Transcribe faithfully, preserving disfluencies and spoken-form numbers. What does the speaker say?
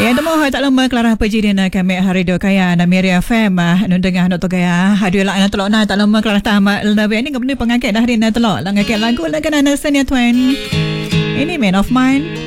Ya, temu hai tak lama Clara Pejidin kami hari do kaya na Miri F M nu dengar nak gaya hadir lah na telok na tak lama Clara tamat lebih ni kemudian pengangkat dah hari na telok lah ngakek lagu lah kan ana senia tuan. Ini Man of Mine.